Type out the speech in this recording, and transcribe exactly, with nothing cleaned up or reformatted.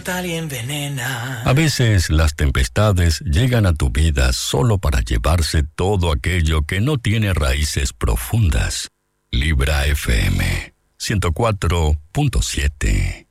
mortal y envenena. A veces las tempestades llegan a tu vida solo para llevarse todo aquello que no tiene raíces profundas. Libra F M ciento cuatro punto siete.